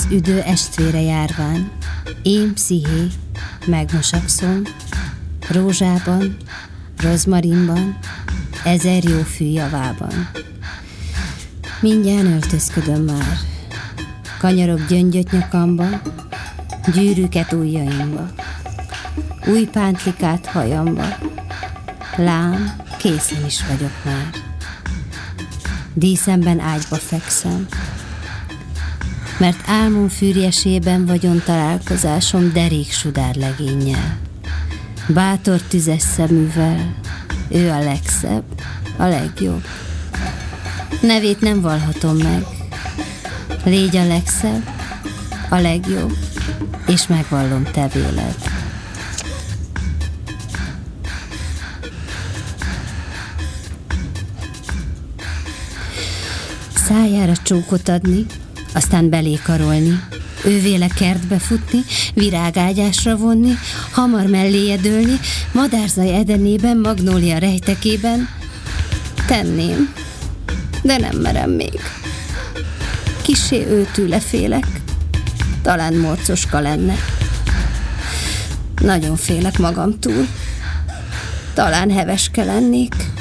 az üdő estvére járván, én psziché, megmosakszom, rózsában, rozmarinban, 1000 jó fű javában. Mindjárt öltözködöm már, kanyarok gyöngyöt nyakamba, gyűrűket ujjaimba, új pántlikát hajamba, lám, készen is vagyok már. Díszemben ágyba fekszem, mert álmom fűrjesében vagyon találkozásom derék sudár legénnyel. Bátor tüzes szeművel, ő a legszebb, a legjobb. Nevét nem vallhatom meg, légy a legszebb, a legjobb, és megvallom, te véled. Szájára csókot adni, aztán belé karolni, ővéle kertbe futni, virágágyásra vonni, hamar melléje dőlni, madárzaj edenében, magnólia rejtekében. Tenném, de nem merem még. Kissé őtőle félek, talán morcoska lenne. Nagyon félek magamtól, talán heveske lennék.